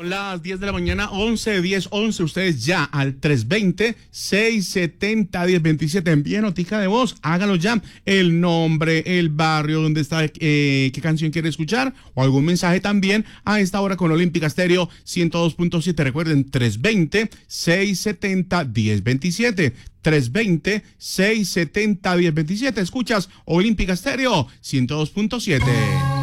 las 10 de la mañana, 11. Ustedes ya al 320-670-1027. Envíen notica de voz, hágalo ya. El nombre, el barrio donde está, qué canción quiere escuchar o algún mensaje también a esta hora con Olímpica Estéreo 102.7. Recuerden, 320-670-1027. 320-670-1027. Escuchas Olímpica Estéreo 102.7.